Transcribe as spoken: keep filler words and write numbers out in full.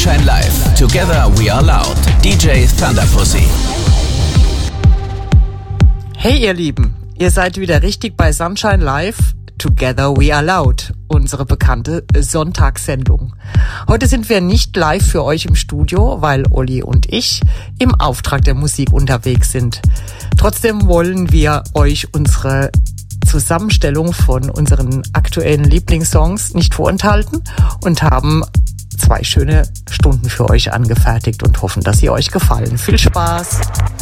Sunshine Live. Together we are loud. D J Thunderpussy. Hey ihr Lieben, ihr seid wieder richtig bei Sunshine Live. Together we are loud. Unsere bekannte Sonntagssendung. Heute sind wir nicht live für euch im Studio, weil Olli und ich im Auftrag der Musik unterwegs sind. Trotzdem wollen wir euch unsere Zusammenstellung von unseren aktuellen Lieblingssongs nicht vorenthalten und haben zwei schöne Stunden für euch angefertigt und hoffen, dass sie euch gefallen. Viel Spaß!